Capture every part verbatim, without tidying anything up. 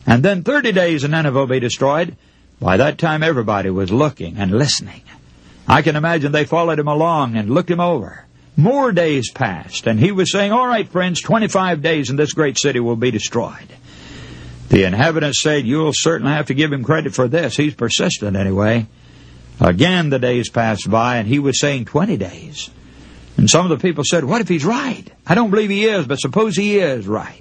And then thirty days and Nineveh will be destroyed. By that time, everybody was looking and listening. I can imagine they followed him along and looked him over. More days passed, and he was saying, all right, friends, twenty-five days and this great city will be destroyed. The inhabitants said, you'll certainly have to give him credit for this. He's persistent anyway. Again, the days passed by, and he was saying twenty days. And some of the people said, what if he's right? I don't believe he is, but suppose he is right.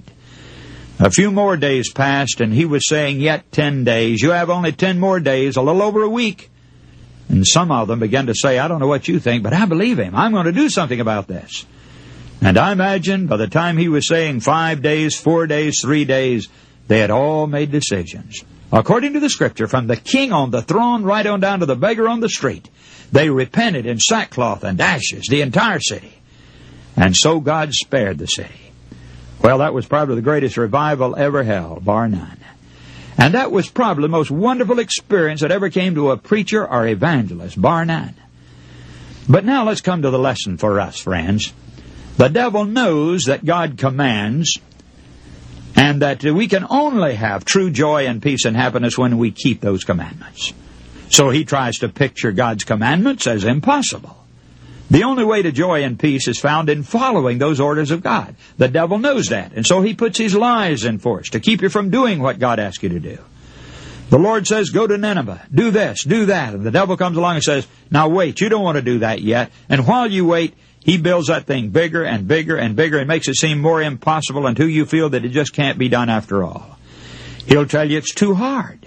A few more days passed, and he was saying, yet ten days. You have only ten more days, a little over a week. And some of them began to say, I don't know what you think, but I believe him. I'm going to do something about this. And I imagine by the time he was saying five days, four days, three days, they had all made decisions. According to the Scripture, from the king on the throne right on down to the beggar on the street, they repented in sackcloth and ashes, the entire city. And so God spared the city. Well, that was probably the greatest revival ever held, bar none. And that was probably the most wonderful experience that ever came to a preacher or evangelist, bar none. But now let's come to the lesson for us, friends. The devil knows that God commands, and that we can only have true joy and peace and happiness when we keep those commandments. So he tries to picture God's commandments as impossible. The only way to joy and peace is found in following those orders of God. The devil knows that, and so he puts his lies in force to keep you from doing what God asks you to do. The Lord says, go to Nineveh, do this, do that. And the devil comes along and says, now wait, you don't want to do that yet. And while you wait, he builds that thing bigger and bigger and bigger and makes it seem more impossible until you feel that it just can't be done after all. He'll tell you it's too hard.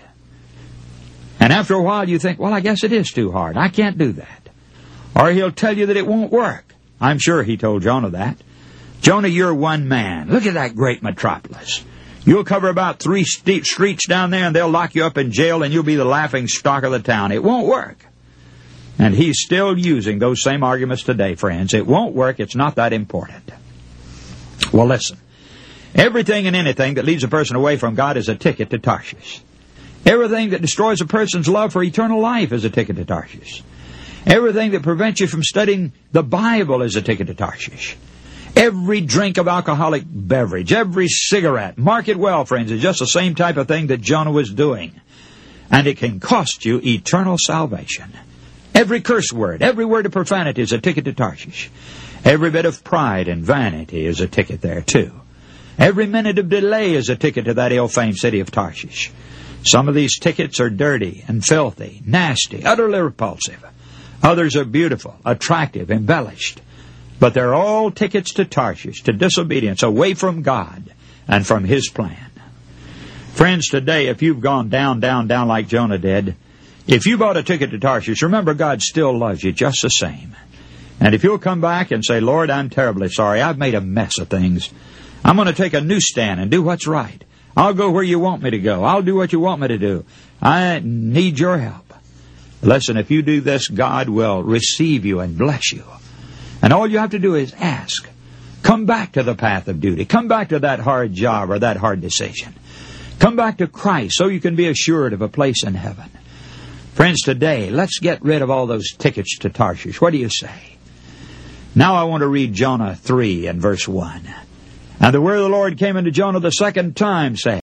And after a while you think, well, I guess it is too hard. I can't do that. Or he'll tell you that it won't work. I'm sure he told Jonah that. Jonah, you're one man. Look at that great metropolis. You'll cover about three steep streets down there and they'll lock you up in jail and you'll be the laughing stock of the town. It won't work. And he's still using those same arguments today, friends. It won't work. It's not that important. Well, listen. Everything and anything that leads a person away from God is a ticket to Tarshish. Everything that destroys a person's love for eternal life is a ticket to Tarshish. Everything that prevents you from studying the Bible is a ticket to Tarshish. Every drink of alcoholic beverage, every cigarette, mark it well, friends, is just the same type of thing that Jonah was doing. And it can cost you eternal salvation. Every curse word, every word of profanity is a ticket to Tarshish. Every bit of pride and vanity is a ticket there, too. Every minute of delay is a ticket to that ill-famed city of Tarshish. Some of these tickets are dirty and filthy, nasty, utterly repulsive. Others are beautiful, attractive, embellished. But they're all tickets to Tarshish, to disobedience, away from God and from His plan. Friends, today, if you've gone down, down, down like Jonah did, if you bought a ticket to Tarshish, remember God still loves you just the same. And if you'll come back and say, Lord, I'm terribly sorry. I've made a mess of things. I'm going to take a new stand and do what's right. I'll go where you want me to go. I'll do what you want me to do. I need your help. Listen, if you do this, God will receive you and bless you. And all you have to do is ask. Come back to the path of duty. Come back to that hard job or that hard decision. Come back to Christ so you can be assured of a place in heaven. Friends, today, let's get rid of all those tickets to Tarshish. What do you say? Now I want to read Jonah three and verse one. And the word of the Lord came unto Jonah the second time, saying,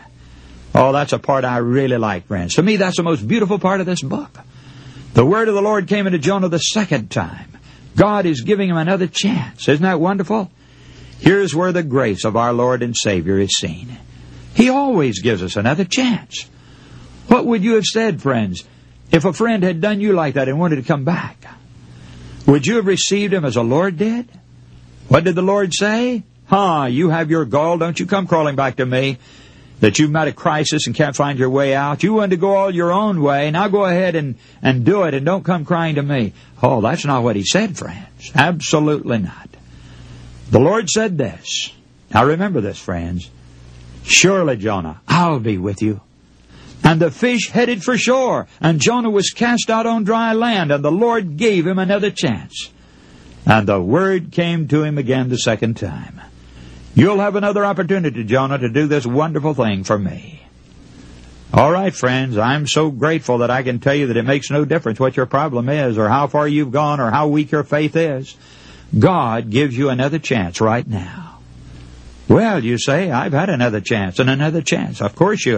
oh, that's a part I really like, friends. To me, that's the most beautiful part of this book. The word of the Lord came into Jonah the second time. God is giving him another chance. Isn't that wonderful? Here's where the grace of our Lord and Savior is seen. He always gives us another chance. What would you have said, friends, if a friend had done you like that and wanted to come back? Would you have received him as the Lord did? What did the Lord say? Ha, huh, you have your gall, don't you come crawling back to me. That you've met a crisis and can't find your way out. You want to go all your own way. Now go ahead and, and do it and don't come crying to me. Oh, that's not what He said, friends. Absolutely not. The Lord said this. Now remember this, friends. Surely, Jonah, I'll be with you. And the fish headed for shore, and Jonah was cast out on dry land, and the Lord gave him another chance. And the word came to him again the second time. You'll have another opportunity, Jonah, to do this wonderful thing for me. All right, friends, I'm so grateful that I can tell you that it makes no difference what your problem is, or how far you've gone, or how weak your faith is. God gives you another chance right now. Well, you say, I've had another chance and another chance. Of course you